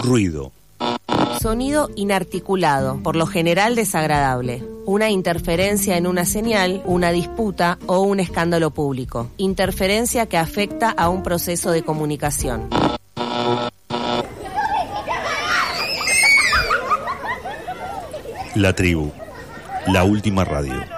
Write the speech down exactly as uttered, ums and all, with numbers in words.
ruido. Sonido inarticulado, por lo general desagradable. Una interferencia en una señal, una disputa o un escándalo público. Interferencia que afecta a un proceso de comunicación. La tribu, la última radio.